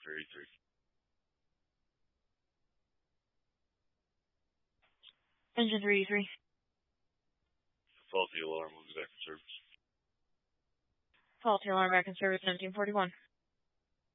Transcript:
for 83. Engine 383. Faulty alarm will be back in service. Faulty alarm back in service 1941.